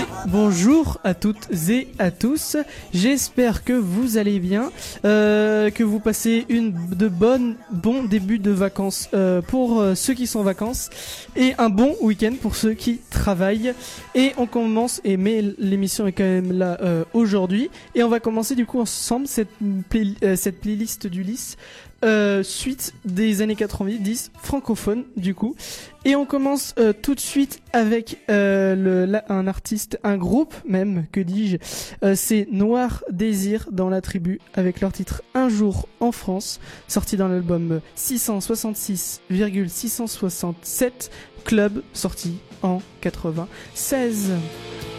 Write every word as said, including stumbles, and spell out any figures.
Bonjour à toutes et à tous, j'espère que vous allez bien, euh, que vous passez une de bonnes, bon début de vacances euh, pour euh, ceux qui sont en vacances et un bon week-end pour ceux qui travaillent. Et on commence, et mais l'émission est quand même là euh, aujourd'hui, et on va commencer du coup ensemble cette, play, euh, cette playlist d'Ulysse. Euh, suite des années quatre-vingt-dix francophones du coup, et on commence euh, tout de suite avec euh, le, la, un artiste, un groupe même, que dis-je, euh, c'est Noir Désir dans la tribu avec leur titre Un jour en France, sorti dans l'album six cent soixante-six virgule six cent soixante-sept Club, sorti en quatre-vingt-seize.